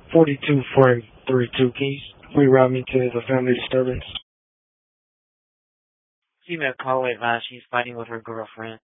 42 Frame 32. Can you reroute me to the family disturbance? Female caller advised she's fighting with her girlfriend.